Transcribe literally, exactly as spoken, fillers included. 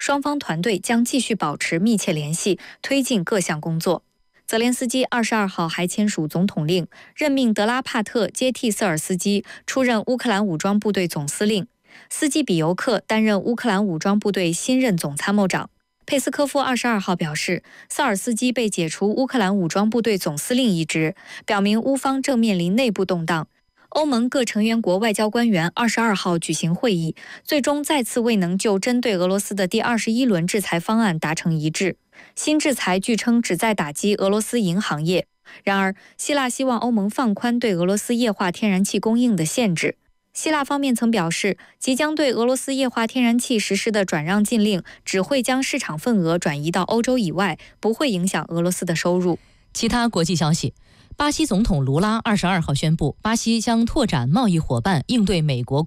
双方团队将继续保持密切联系，推进各项工作。泽连斯基二十二号还签署总统令，任命德拉帕特接替瑟尔斯基出任乌克兰武装部队总司令，斯基比尤克担任乌克兰武装部队新任总参谋长。佩斯科夫二十二号表示，萨尔斯基被解除乌克兰武装部队总司令一职，表明乌方正面临内部动荡。欧盟各成员国外交官员二十二号举行会议，最终再次未能就针对俄罗斯的第二十一轮制裁方案达成一致。新制裁据称旨在打击俄罗斯银行业，然而希腊希望欧盟放宽对俄罗斯液化天然气供应的限制。希腊方面曾表示，即将对俄罗斯液化天然气实施的转让禁令只会将市场份额转移到欧洲以外，不会影响俄罗斯的收入。 其他国际消息，巴西总统卢拉二十二号宣布，巴西将拓展贸易伙伴，应对美国